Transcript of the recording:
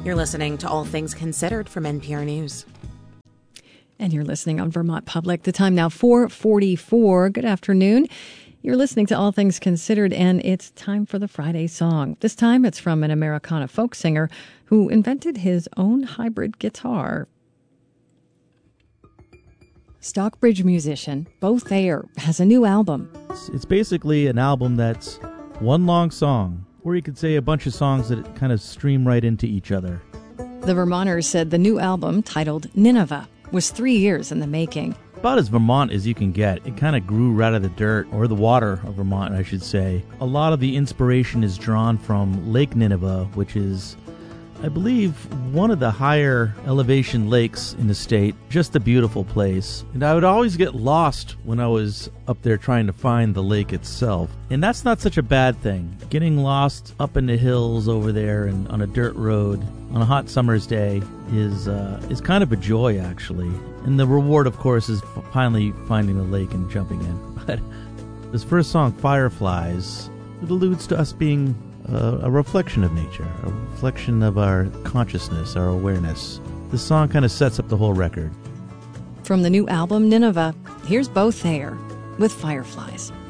You're listening to All Things Considered from NPR News. And you're listening on Vermont Public. The time now 4:44. Good afternoon. You're listening to All Things Considered, and it's time for the Friday song. This time it's from an Americana folk singer who invented his own hybrid guitar. Stockbridge musician Beau Thayer has a new album. It's basically an album that's one long song, or you could say a bunch of songs that kind of stream right into each other. The Vermonters said the new album, titled Nineveh, was 3 years in the making. About as Vermont as you can get. It kind of grew right out of the dirt, or the water of Vermont, I should say. A lot of the inspiration is drawn from Lake Nineveh, which is, I believe, one of the higher elevation lakes in the state. Just a beautiful place. And I would always get lost when I was up there trying to find the lake itself. And that's not such a bad thing. Getting lost up in the hills over there and on a dirt road on a hot summer's day is kind of a joy, actually. And the reward, of course, is finally finding the lake and jumping in. But this first song, Fireflies, it alludes to us being a reflection of nature, a reflection of our consciousness, our awareness. This song kind of sets up the whole record. From the new album, Nineveh, here's Beau Thayer with Fireflies.